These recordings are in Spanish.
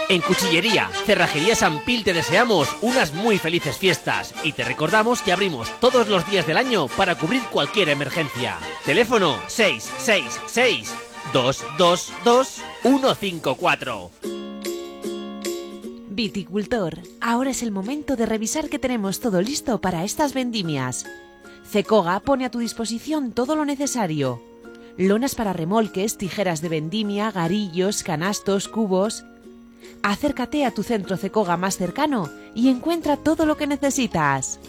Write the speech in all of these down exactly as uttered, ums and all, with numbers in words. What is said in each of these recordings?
En Cuchillería, Cerrajería San Pil te deseamos unas muy felices fiestas y te recordamos que abrimos todos los días del año para cubrir cualquier emergencia. Teléfono seis seis seis, dos dos dos, uno cinco cuatro. Viticultor, ahora es el momento de revisar que tenemos todo listo para estas vendimias. Cecoga pone a tu disposición todo lo necesario. Lonas para remolques, tijeras de vendimia, garillos, canastos, cubos. Acércate a tu centro Cecoga más cercano y encuentra todo lo que necesitas.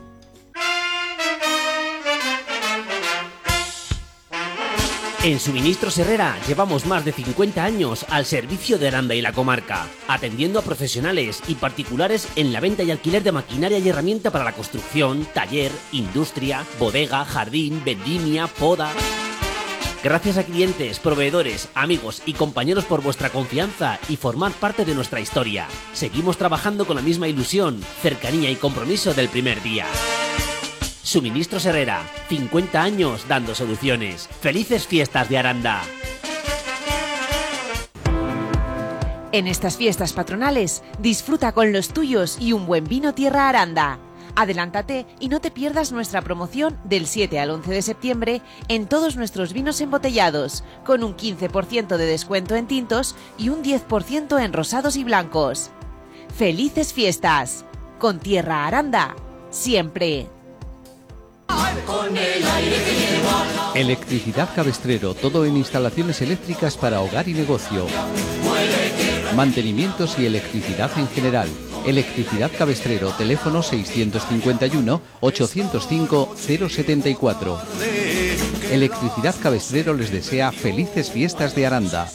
En Suministros Herrera llevamos más de cincuenta años al servicio de Aranda y la comarca, atendiendo a profesionales y particulares en la venta y alquiler de maquinaria y herramienta para la construcción, taller, industria, bodega, jardín, vendimia, poda. Gracias a clientes, proveedores, amigos y compañeros por vuestra confianza y formar parte de nuestra historia. Seguimos trabajando con la misma ilusión, cercanía y compromiso del primer día. Suministros Herrera, cincuenta años dando soluciones. ¡Felices fiestas de Aranda! En estas fiestas patronales, disfruta con los tuyos y un buen vino Tierra Aranda. Adelántate y no te pierdas nuestra promoción del siete al once de septiembre en todos nuestros vinos embotellados, con un quince por ciento de descuento en tintos y un diez por ciento en rosados y blancos. ¡Felices fiestas! Con Tierra Aranda, siempre. Electricidad Cabestrero, todo en instalaciones eléctricas para hogar y negocio. Mantenimientos y electricidad en general. Electricidad Cabestrero, teléfono seiscientos cincuenta y uno, ochocientos cinco, cero setenta y cuatro. Electricidad Cabestrero les desea felices fiestas de Aranda.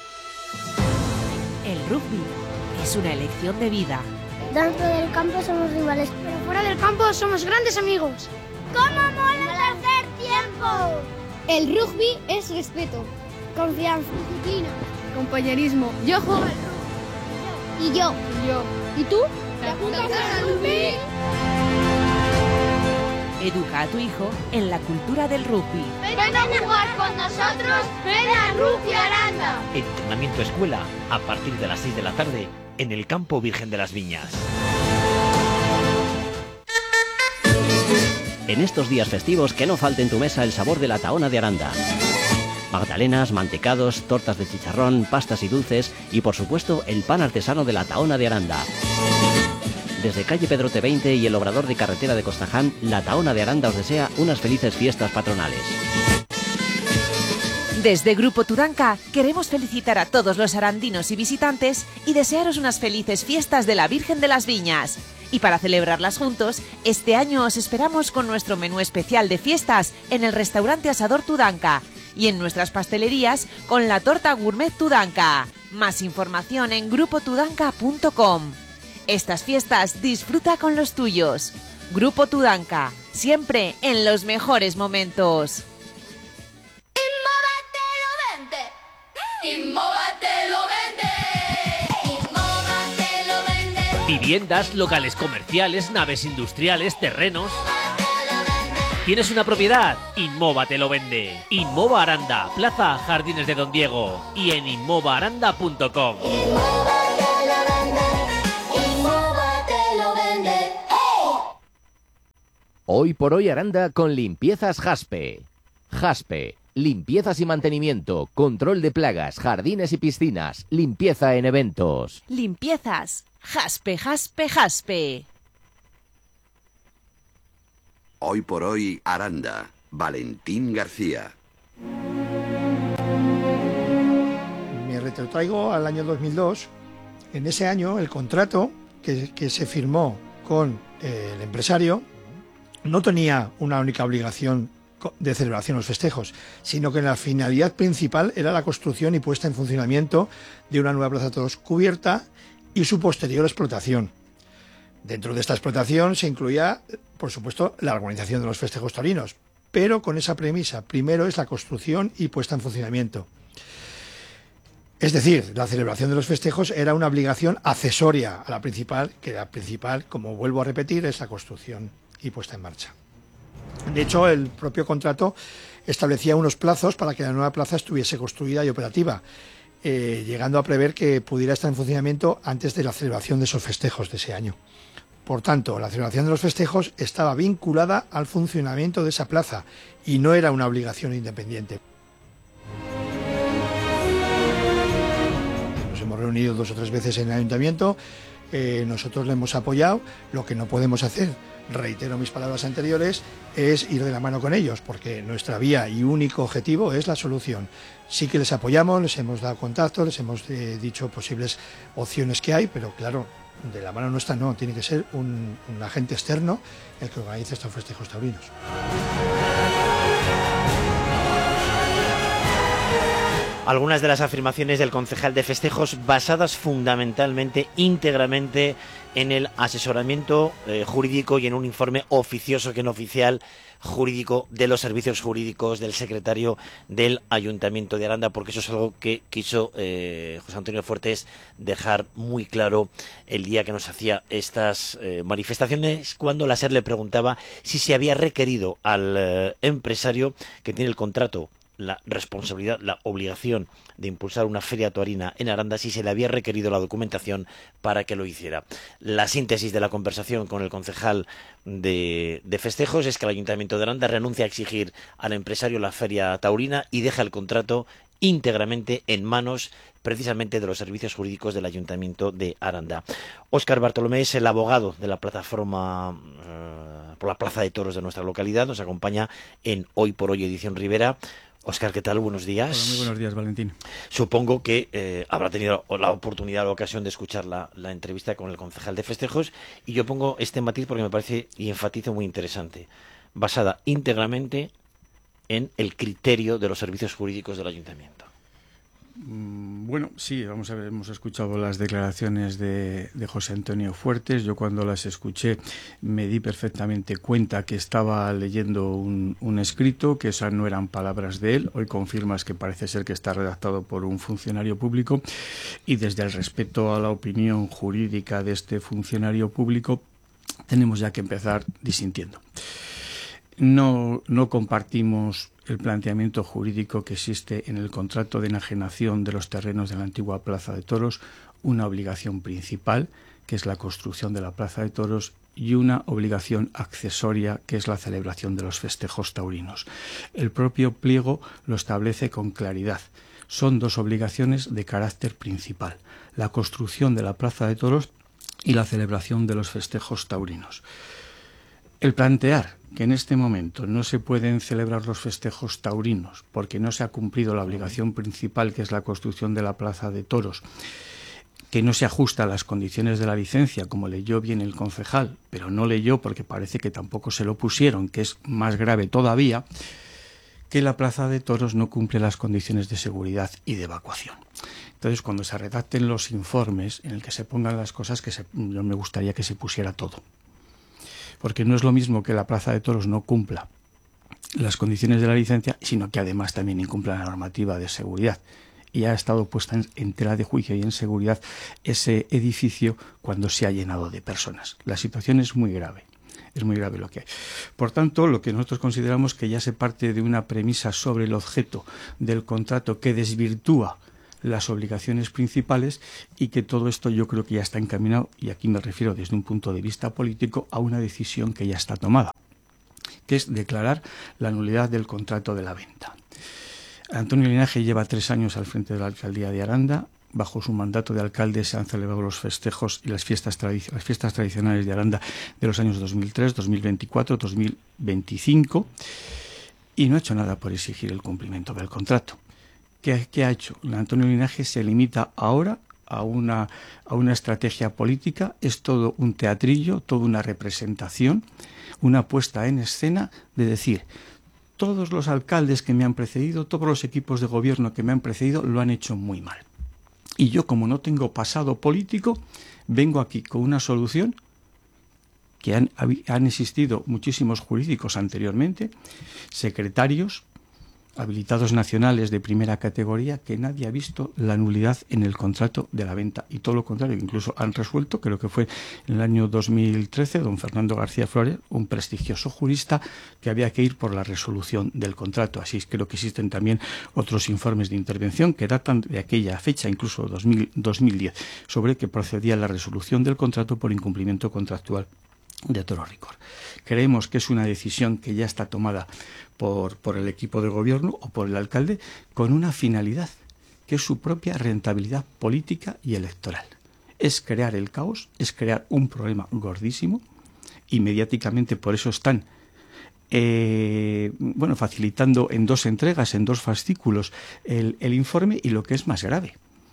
El rugby es una elección de vida. Dentro del campo somos rivales, pero fuera del campo somos grandes amigos. ¡Cómo mola hacer tiempo! El rugby es respeto, confianza, disciplina, compañerismo. Yo juego al rugby. Y yo. Y yo. ¿Y tú? ¿Te apuntas al rugby? Educa a tu hijo en la cultura del rugby. ¡Ven a jugar con nosotros! ¡Ven a Rugby Aranda! Entrenamiento escuela a partir de las seis de la tarde en el Campo Virgen de las Viñas. En estos días festivos que no falte en tu mesa el sabor de la Tahona de Aranda. Magdalenas, mantecados, tortas de chicharrón, pastas y dulces y por supuesto el pan artesano de la Tahona de Aranda. Desde calle Pedrote veinte y el obrador de carretera de Costaján, la Tahona de Aranda os desea unas felices fiestas patronales. Desde Grupo Tudanca queremos felicitar a todos los arandinos y visitantes y desearos unas felices fiestas de la Virgen de las Viñas. Y para celebrarlas juntos, este año os esperamos con nuestro menú especial de fiestas en el restaurante Asador Tudanca y en nuestras pastelerías con la torta gourmet Tudanca. Más información en grupo tudanca punto com. Estas fiestas disfruta con los tuyos. Grupo Tudanca, siempre en los mejores momentos. Innova te lo vende. Innova te lo vende. Viviendas, locales comerciales, naves industriales, terrenos. ¿Tienes una propiedad? Innova te lo vende. Innova Aranda, Plaza Jardines de Don Diego y en innova aranda punto com. Hoy por hoy Aranda con Limpiezas Jaspe. Jaspe, limpiezas y mantenimiento, control de plagas, jardines y piscinas, limpieza en eventos. Limpiezas. Jaspe, jaspe, jaspe. Hoy por hoy, Aranda. Valentín García. Me retrotraigo al año dos mil dos. En ese año, el contrato que, que se firmó con eh, el empresario no tenía una única obligación de celebración de los festejos, sino que la finalidad principal era la construcción y puesta en funcionamiento de una nueva Plaza de Toros cubierta y su posterior explotación. Dentro de esta explotación se incluía, por supuesto, la organización de los festejos taurinos, pero con esa premisa: primero es la construcción y puesta en funcionamiento. Es decir, la celebración de los festejos era una obligación accesoria a la principal, que la principal, como vuelvo a repetir, es la construcción y puesta en marcha. De hecho, el propio contrato establecía unos plazos para que la nueva plaza estuviese construida y operativa. eh, llegando a prever que pudiera estar en funcionamiento antes de la celebración de esos festejos de ese año. Por tanto, la celebración de los festejos estaba vinculada al funcionamiento de esa plaza y no era una obligación independiente. Nos hemos reunido dos o tres veces en el ayuntamiento, eh, nosotros le hemos apoyado. Lo que no podemos hacer, reitero mis palabras anteriores, es ir de la mano con ellos, porque nuestra vía y único objetivo es la solución. Sí que les apoyamos, les hemos dado contacto, les hemos eh, dicho posibles opciones que hay, pero claro, de la mano nuestra no, tiene que ser un, un agente externo el que organice estos festejos taurinos. Algunas de las afirmaciones del concejal de festejos basadas fundamentalmente, íntegramente en el asesoramiento eh, jurídico y en un informe oficioso que no oficial jurídico de los servicios jurídicos del secretario del Ayuntamiento de Aranda, porque eso es algo que quiso eh, José Antonio Fuertes dejar muy claro el día que nos hacía estas eh, manifestaciones, cuando la SER le preguntaba si se había requerido al eh, empresario que tiene el contrato, la responsabilidad, la obligación de impulsar una feria taurina en Aranda, si se le había requerido la documentación para que lo hiciera. La síntesis de la conversación con el concejal de, de festejos es que el Ayuntamiento de Aranda renuncia a exigir al empresario la feria taurina y deja el contrato íntegramente en manos precisamente de los servicios jurídicos del Ayuntamiento de Aranda. Óscar Bartolomé es el abogado de la plataforma eh, por la Plaza de Toros de nuestra localidad, nos acompaña en Hoy por Hoy edición Rivera. Óscar, ¿qué tal? Buenos días. Hola, muy buenos días, Valentín. Supongo que eh, habrá tenido la oportunidad o la ocasión de escuchar la, la entrevista con el concejal de festejos, y yo pongo este matiz porque me parece y enfatizo muy interesante, basada íntegramente en el criterio de los servicios jurídicos del Ayuntamiento. Bueno, sí, vamos a ver, hemos escuchado las declaraciones de, de José Antonio Fuertes. Yo cuando las escuché me di perfectamente cuenta que estaba leyendo un, un escrito, que esas no eran palabras de él. Hoy confirmas que parece ser que está redactado por un funcionario público, y desde el respeto a la opinión jurídica de este funcionario público tenemos ya que empezar disintiendo. No, no compartimos el planteamiento jurídico que existe en el contrato de enajenación de los terrenos de la antigua Plaza de Toros, una obligación principal, que es la construcción de la Plaza de Toros, y una obligación accesoria, que es la celebración de los festejos taurinos. El propio pliego lo establece con claridad. Son dos obligaciones de carácter principal: la construcción de la Plaza de Toros y la celebración de los festejos taurinos. El plantear que en este momento no se pueden celebrar los festejos taurinos porque no se ha cumplido la obligación principal, que es la construcción de la Plaza de Toros, que no se ajusta a las condiciones de la licencia, como leyó bien el concejal, pero no leyó porque parece que tampoco se lo pusieron, que es más grave todavía, que la Plaza de Toros no cumple las condiciones de seguridad y de evacuación. Entonces, cuando se redacten los informes en el que se pongan las cosas, que se, yo me gustaría que se pusiera todo. Porque no es lo mismo que la Plaza de Toros no cumpla las condiciones de la licencia, sino que además también incumpla la normativa de seguridad. Y ha estado puesta en, en tela de juicio y en seguridad ese edificio cuando se ha llenado de personas. La situación es muy grave, es muy grave lo que hay. Por tanto, lo que nosotros consideramos que ya se parte de una premisa sobre el objeto del contrato que desvirtúa las obligaciones principales, y que todo esto yo creo que ya está encaminado, y aquí me refiero desde un punto de vista político, a una decisión que ya está tomada, que es declarar la nulidad del contrato de la venta. Antonio Linaje lleva tres años al frente de la alcaldía de Aranda. Bajo su mandato de alcalde se han celebrado los festejos y las fiestas, tradic- las fiestas tradicionales de Aranda de los años dos mil tres, dos mil veinticuatro, dos mil veinticinco, y no ha hecho nada por exigir el cumplimiento del contrato. ¿Qué, ¿Qué ha hecho? Antonio Linaje se limita ahora a una, a una estrategia política. Es todo un teatrillo, toda una representación, una puesta en escena de decir: todos los alcaldes que me han precedido, todos los equipos de gobierno que me han precedido lo han hecho muy mal. Y yo, como no tengo pasado político, vengo aquí con una solución que han, han existido muchísimos jurídicos anteriormente, secretarios, habilitados nacionales de primera categoría, que nadie ha visto la nulidad en el contrato de la venta, y todo lo contrario, incluso han resuelto, creo que fue en el año dos mil trece, don Fernando García Flores, un prestigioso jurista, que había que ir por la resolución del contrato. Así es, creo que existen también otros informes de intervención que datan de aquella fecha, incluso dos mil, dos mil diez, sobre que procedía la resolución del contrato por incumplimiento contractual de Toro Ricor. Creemos que es una decisión que ya está tomada por, por el equipo de gobierno o por el alcalde con una finalidad, que es su propia rentabilidad política y electoral. Es crear el caos, es crear un problema gordísimo, y mediáticamente por eso están eh, bueno, facilitando en dos entregas, en dos fascículos, el, el informe, y lo que es más grave,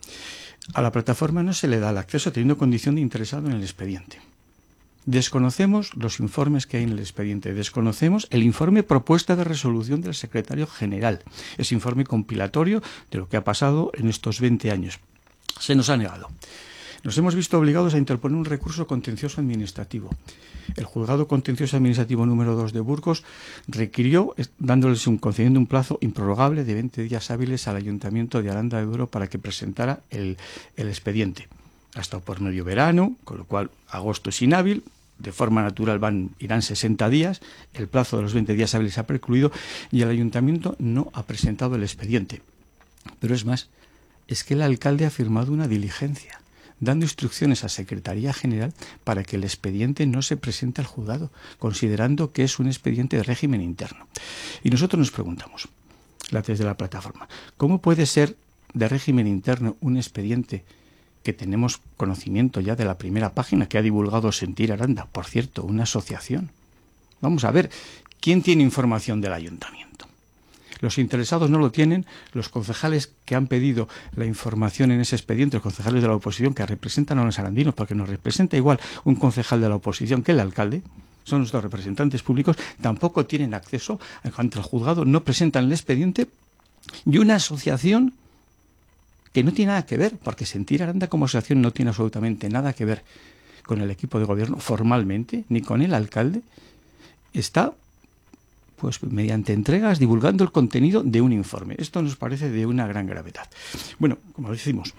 a la plataforma no se le da el acceso teniendo condición de interesado en el expediente. Desconocemos los informes que hay en el expediente, desconocemos el informe propuesta de resolución del secretario general, ese informe compilatorio de lo que ha pasado en estos veinte años. Se nos ha negado. Nos hemos visto obligados a interponer un recurso contencioso administrativo. El juzgado contencioso administrativo número dos de Burgos requirió, dándoles un, concediendo un plazo improrrogable de veinte días hábiles al Ayuntamiento de Aranda de Duero para que presentara el, el expediente. Ha estado por medio verano, con lo cual agosto es inhábil, de forma natural van, irán sesenta días, el plazo de los veinte días hábiles ha precluido y el Ayuntamiento no ha presentado el expediente. Pero es más, es que el alcalde ha firmado una diligencia, dando instrucciones a Secretaría General para que el expediente no se presente al juzgado, considerando que es un expediente de régimen interno. Y nosotros nos preguntamos, desde la plataforma, ¿cómo puede ser de régimen interno un expediente que tenemos conocimiento ya de la primera página que ha divulgado Sentir Aranda? Por cierto, una asociación. Vamos a ver, ¿quién tiene información del ayuntamiento? Los interesados no lo tienen, los concejales que han pedido la información en ese expediente, los concejales de la oposición que representan a los arandinos, porque nos representa igual un concejal de la oposición que el alcalde, son nuestros representantes públicos, tampoco tienen acceso ante el juzgado, no presentan el expediente, y una asociación que no tiene nada que ver, porque Sentir Aranda como asociación no tiene absolutamente nada que ver con el equipo de gobierno formalmente, ni con el alcalde, está pues mediante entregas divulgando el contenido de un informe. Esto nos parece de una gran gravedad. Bueno, como decimos,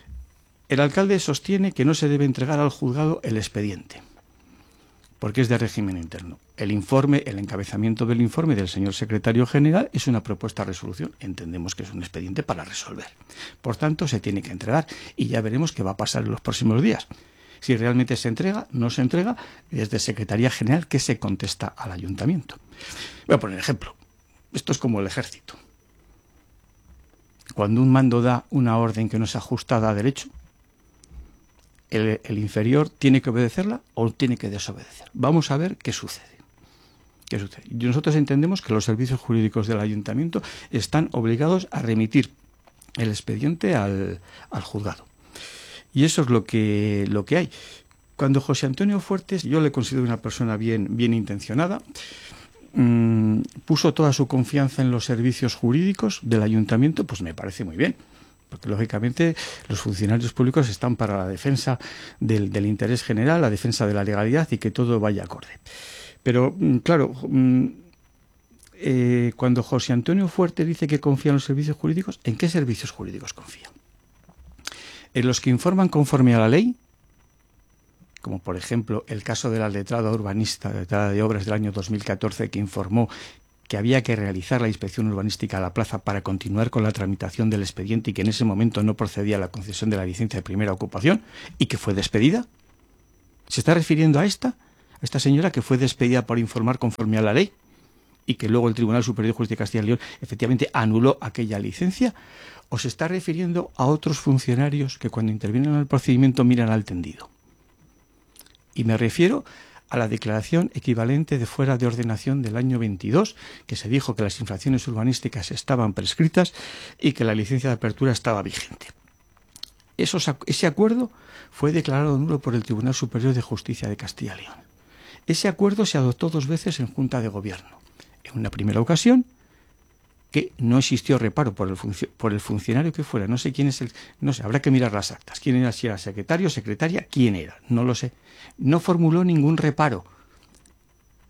el alcalde sostiene que no se debe entregar al juzgado el expediente, porque es de régimen interno. El informe, el encabezamiento del informe del señor secretario general es una propuesta de resolución. Entendemos que es un expediente para resolver. Por tanto, se tiene que entregar y ya veremos qué va a pasar en los próximos días. Si realmente se entrega, no se entrega, desde Secretaría General que se contesta al ayuntamiento. Voy a poner ejemplo. Esto es como el ejército. Cuando un mando da una orden que no es ajustada a derecho, el, el inferior tiene que obedecerla o tiene que desobedecer. Vamos a ver qué sucede. ¿Qué sucede? Y nosotros entendemos que los servicios jurídicos del ayuntamiento están obligados a remitir el expediente al, al juzgado. Y eso es lo que, lo que hay. Cuando José Antonio Fuertes, yo le considero una persona bien, bien intencionada, mmm, puso toda su confianza en los servicios jurídicos del ayuntamiento, pues me parece muy bien. Porque, lógicamente, los funcionarios públicos están para la defensa del, del interés general, la defensa de la legalidad y que todo vaya acorde. Pero, claro, eh, cuando José Antonio Fuertes dice que confía en los servicios jurídicos, ¿en qué servicios jurídicos confía? ¿En los que informan conforme a la ley? Como, por ejemplo, el caso de la letrada urbanista, la letrada de obras del año dos mil catorce, que informó que había que realizar la inspección urbanística a la plaza para continuar con la tramitación del expediente y que en ese momento no procedía a la concesión de la licencia de primera ocupación y que fue despedida. ¿Se está refiriendo a esta? A esta señora que fue despedida por informar conforme a la ley y que luego el Tribunal Superior de Justicia de Castilla y León efectivamente anuló aquella licencia. ¿O se está refiriendo a otros funcionarios que cuando intervienen en el procedimiento miran al tendido? Y me refiero a la declaración equivalente de fuera de ordenación del año veintidós, que se dijo que las infracciones urbanísticas estaban prescritas y que la licencia de apertura estaba vigente. Esos, ese acuerdo fue declarado nulo por el Tribunal Superior de Justicia de Castilla y León. Ese acuerdo se adoptó dos veces en Junta de Gobierno. En una primera ocasión, que no existió reparo por el, por el funcionario que fuera, no sé quién es el, no sé, habrá que mirar las actas, quién era, si era secretario, secretaria, quién era, no lo sé, no formuló ningún reparo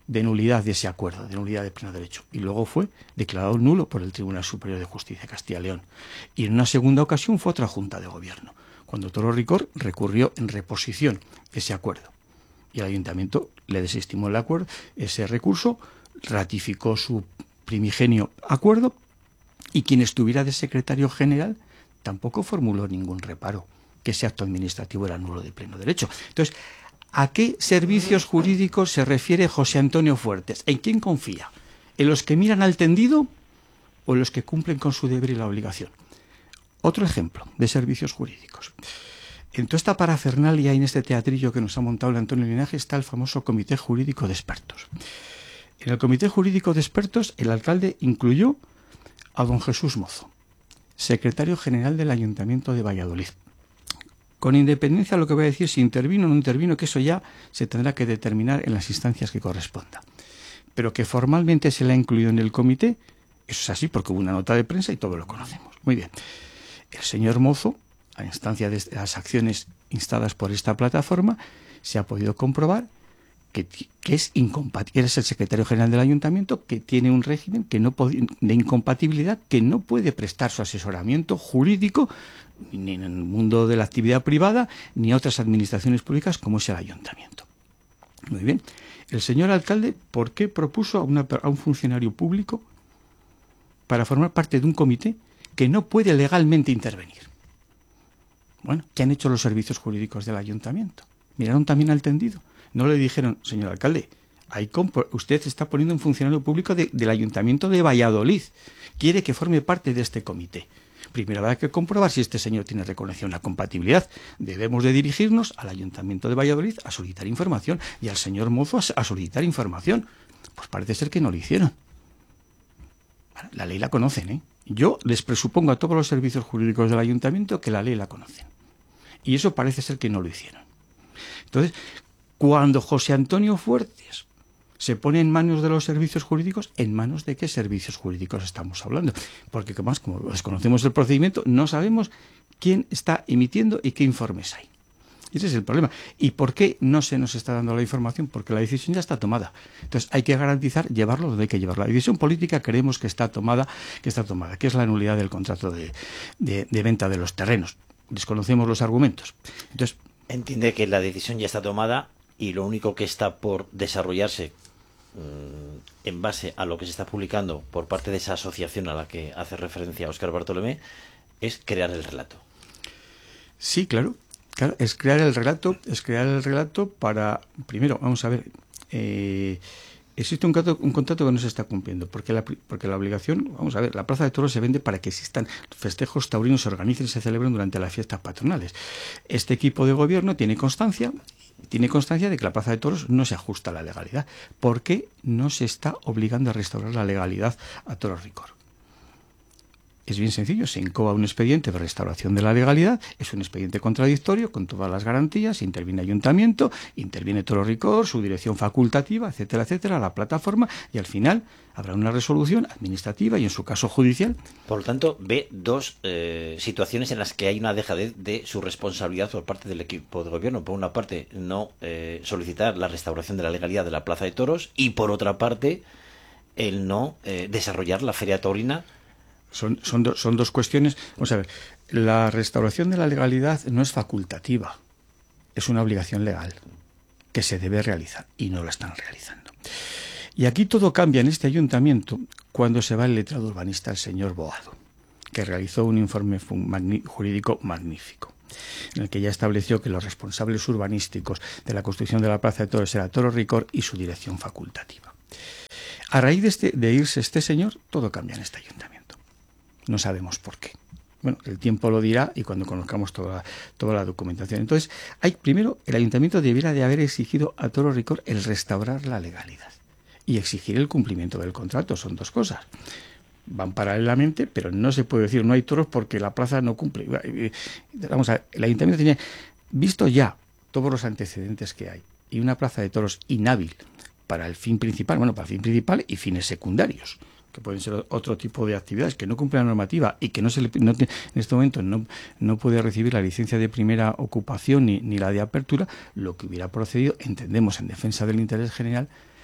de nulidad de ese acuerdo, de nulidad de pleno derecho. Y luego fue declarado nulo por el Tribunal Superior de Justicia de Castilla y León. Y en una segunda ocasión fue otra Junta de Gobierno, cuando Toro Ricor recurrió en reposición ese acuerdo. Y el Ayuntamiento le desestimó el acuerdo, ese recurso, ratificó su primigenio acuerdo, y quien estuviera de secretario general tampoco formuló ningún reparo, que ese acto administrativo era nulo de pleno derecho. Entonces, ¿a qué servicios jurídicos se refiere José Antonio Fuertes? ¿En quién confía? ¿En los que miran al tendido o en los que cumplen con su deber y la obligación? Otro ejemplo de servicios jurídicos. En toda esta parafernalia y en este teatrillo que nos ha montado el Antonio Linaje está el famoso Comité Jurídico de Expertos. En el Comité Jurídico de Expertos el alcalde incluyó a don Jesús Mozo, secretario general del Ayuntamiento de Valladolid. Con independencia de lo que voy a decir, si intervino o no intervino, que eso ya se tendrá que determinar en las instancias que corresponda. Pero que formalmente se le ha incluido en el comité, eso es así porque hubo una nota de prensa y todos lo conocemos. Muy bien. El señor Mozo, a instancia de las acciones instadas por esta plataforma, se ha podido comprobar que, que es incompatible, es el secretario general del ayuntamiento, que tiene un régimen que no de incompatibilidad, que no puede prestar su asesoramiento jurídico ni en el mundo de la actividad privada, ni a otras administraciones públicas como es el ayuntamiento. Muy bien. El señor alcalde, ¿por qué propuso a, una, a un funcionario público para formar parte de un comité que no puede legalmente intervenir? Bueno, ¿qué han hecho los servicios jurídicos del ayuntamiento? Miraron también al tendido. No le dijeron, señor alcalde, hay usted está poniendo un funcionario público de, del Ayuntamiento de Valladolid. Quiere que forme parte de este comité. Primero habrá que comprobar si este señor tiene reconocida una compatibilidad. Debemos de dirigirnos al Ayuntamiento de Valladolid a solicitar información y al señor Mozo a solicitar información. Pues parece ser que no lo hicieron. La ley la conocen, ¿eh? Yo les presupongo a todos los servicios jurídicos del Ayuntamiento que la ley la conocen. Y eso parece ser que no lo hicieron. Entonces, cuando José Antonio Fuertes se pone en manos de los servicios jurídicos, ¿en manos de qué servicios jurídicos estamos hablando? Porque además, como desconocemos el procedimiento, no sabemos quién está emitiendo y qué informes hay. Ese es el problema. ¿Y por qué no se nos está dando la información? Porque la decisión ya está tomada. Entonces hay que garantizar llevarlo donde hay que llevarlo. La decisión política creemos que está tomada, que está tomada, que es la nulidad del contrato de, de, de venta de los terrenos. Desconocemos los argumentos. Entonces, entiende que la decisión ya está tomada y lo único que está por desarrollarse mmm, en base a lo que se está publicando por parte de esa asociación a la que hace referencia Óscar Bartolomé es crear el relato. Sí, claro. Claro, es crear el relato, es crear el relato para, primero, vamos a ver, eh, existe un contrato, un contrato que no se está cumpliendo, porque la, porque la obligación, vamos a ver, la Plaza de Toros se vende para que existan festejos taurinos, se organicen y se celebren durante las fiestas patronales. Este equipo de gobierno tiene constancia, tiene constancia de que la Plaza de Toros no se ajusta a la legalidad. ¿Por qué no se está obligando a restaurar la legalidad a Toro Ricor? Es bien sencillo, se incoa un expediente de restauración de la legalidad, es un expediente contradictorio con todas las garantías, interviene Ayuntamiento, interviene Toro Ricor, su dirección facultativa, etcétera, etcétera, la plataforma, y al final habrá una resolución administrativa y en su caso judicial. Por lo tanto, ve dos eh, situaciones en las que hay una dejadez de su responsabilidad por parte del equipo de gobierno. Por una parte, no eh, solicitar la restauración de la legalidad de la Plaza de Toros y por otra parte, el no eh, desarrollar la feria taurina. Son, son, do, son dos cuestiones. Vamos a ver, la restauración de la legalidad no es facultativa, es una obligación legal que se debe realizar y no la están realizando. Y aquí todo cambia en este ayuntamiento cuando se va el letrado urbanista, el señor Boado, que realizó un informe magni- jurídico magnífico, en el que ya estableció que los responsables urbanísticos de la construcción de la Plaza de Toros era Toro Ricor y su dirección facultativa. A raíz de, este, de irse este señor, todo cambia en este ayuntamiento. No sabemos por qué. Bueno, el tiempo lo dirá y cuando conozcamos toda, toda la documentación. Entonces, hay primero, el ayuntamiento debiera de haber exigido a Toro Ricor el restaurar la legalidad y exigir el cumplimiento del contrato. Son dos cosas. Van paralelamente, pero no se puede decir no hay toros porque la plaza no cumple. Vamos a ver, el ayuntamiento tiene, visto ya todos los antecedentes que hay y una plaza de toros inhábil para el fin principal, bueno, para el fin principal y fines secundarios, que pueden ser otro tipo de actividades que no cumplen la normativa y que no se le, no, en este momento no, no puede recibir la licencia de primera ocupación ni, ni la de apertura, lo que hubiera procedido, entendemos, en defensa del interés general,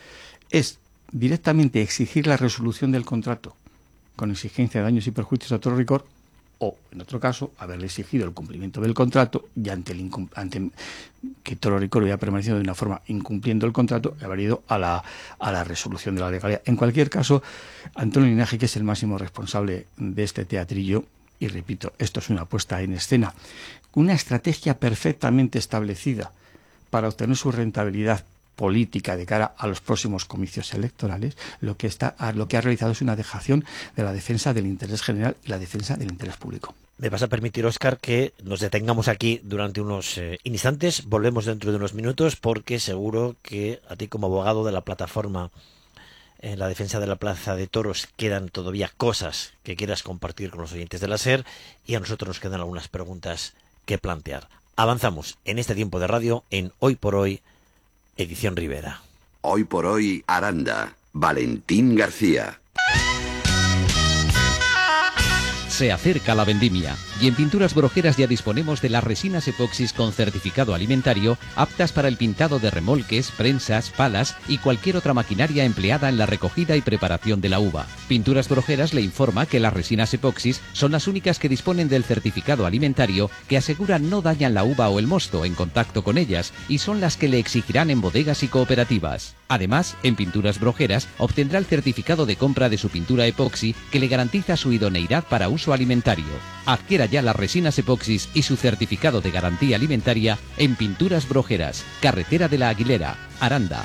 es directamente exigir la resolución del contrato con exigencia de daños y perjuicios a todo rigor, o, en otro caso, haberle exigido el cumplimiento del contrato y ante, el ante que todo rigor hubiera permanecido de una forma incumpliendo el contrato, haber ido a la, a la resolución de la legalidad. En cualquier caso, Antonio Linaje, que es el máximo responsable de este teatrillo, y repito, esto es una puesta en escena, una estrategia perfectamente establecida para obtener su rentabilidad política de cara a los próximos comicios electorales, lo que está lo que ha realizado es una dejación de la defensa del interés general y la defensa del interés público. Me vas a permitir, Óscar, que nos detengamos aquí durante unos eh, instantes. Volvemos dentro de unos minutos porque seguro que a ti, como abogado de la plataforma en la defensa de la Plaza de Toros, quedan todavía cosas que quieras compartir con los oyentes de la SER, y a nosotros nos quedan algunas preguntas que plantear. Avanzamos en este tiempo de radio en Hoy por Hoy, edición Rivera. Hoy por Hoy, Aranda. Valentín García. Se acerca la vendimia y en Pinturas Brojeras ya disponemos de las resinas epoxis con certificado alimentario aptas para el pintado de remolques, prensas, palas y cualquier otra maquinaria empleada en la recogida y preparación de la uva. Pinturas Brojeras le informa que las resinas epoxis son las únicas que disponen del certificado alimentario que aseguran no dañan la uva o el mosto en contacto con ellas y son las que le exigirán en bodegas y cooperativas. Además, en Pinturas Brojeras obtendrá el certificado de compra de su pintura epoxi que le garantiza su idoneidad para uso alimentario. Adquiera ya las resinas epoxis y su certificado de garantía alimentaria en Pinturas Brojeras, Carretera de la Aguilera, Aranda.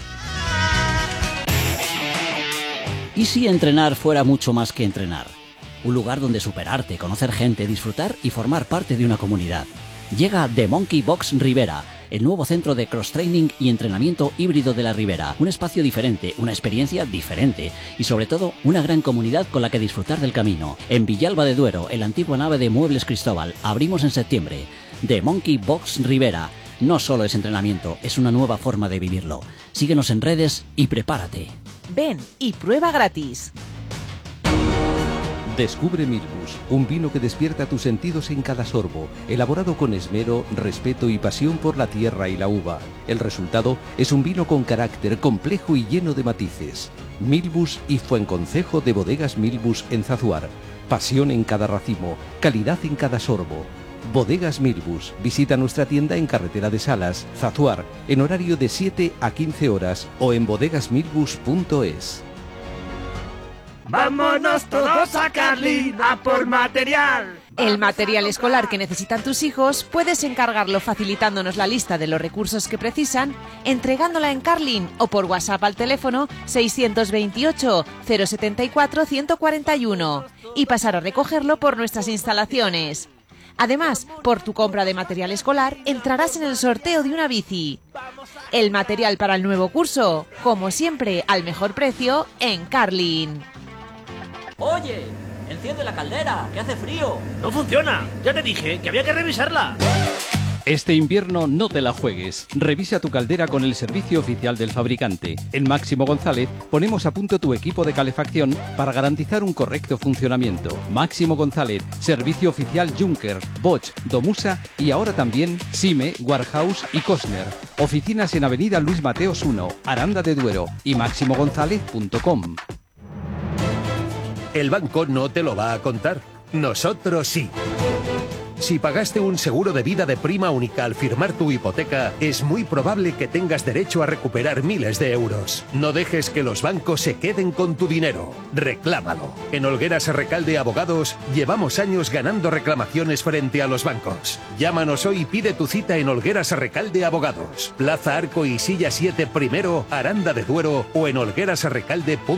¿Y si entrenar fuera mucho más que entrenar? Un lugar donde superarte, conocer gente, disfrutar y formar parte de una comunidad. Llega The Monkey Box Rivera, el nuevo centro de cross-training y entrenamiento híbrido de la Ribera. Un espacio diferente, una experiencia diferente y sobre todo una gran comunidad con la que disfrutar del camino. En Villalba de Duero, en la antigua nave de Muebles Cristóbal, abrimos en septiembre. The Monkey Box Rivera. No solo es entrenamiento, es una nueva forma de vivirlo. Síguenos en redes y prepárate. Ven y prueba gratis. Descubre Milbus, un vino que despierta tus sentidos en cada sorbo, elaborado con esmero, respeto y pasión por la tierra y la uva. El resultado es un vino con carácter complejo y lleno de matices. Milbus y Fuenconcejo de Bodegas Milbus en Zazuar. Pasión en cada racimo, calidad en cada sorbo. Bodegas Milbus. Visita nuestra tienda en Carretera de Salas, Zazuar, en horario de siete a quince horas o en bodegas milbus punto es. ¡Vámonos todos a Carlin a por material! El material escolar que necesitan tus hijos puedes encargarlo facilitándonos la lista de los recursos que precisan, entregándola en Carlin o por WhatsApp al teléfono seiscientos veintiocho, cero setenta y cuatro, ciento cuarenta y uno y pasar a recogerlo por nuestras instalaciones. Además, por tu compra de material escolar entrarás en el sorteo de una bici. El material para el nuevo curso, como siempre, al mejor precio en Carlin. Oye, enciende la caldera, que hace frío. No funciona, ya te dije que había que revisarla. Este invierno no te la juegues. Revisa tu caldera con el servicio oficial del fabricante. En Máximo González ponemos a punto tu equipo de calefacción para garantizar un correcto funcionamiento. Máximo González, servicio oficial Junker, Bosch, Domusa y ahora también Sime, Warhouse y Cosner. Oficinas en Avenida Luis Mateos uno, Aranda de Duero y máximo gonzález punto com. El banco no te lo va a contar. Nosotros sí. Si pagaste un seguro de vida de prima única al firmar tu hipoteca, es muy probable que tengas derecho a recuperar miles de euros. No dejes que los bancos se queden con tu dinero. Reclámalo. En Olgueras Recalde Abogados llevamos años ganando reclamaciones frente a los bancos. Llámanos hoy y pide tu cita en Olgueras Recalde Abogados. Plaza Arco y Silla siete Primero, Aranda de Duero o en olguerasrecalde punto com.